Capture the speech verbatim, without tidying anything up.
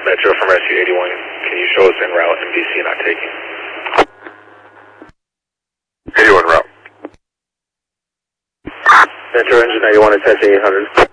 Metro from Rescue eighty-one, can you show us en route, M V C not taking? eighty-one route. Metro engine eighty-one, attention eight hundred.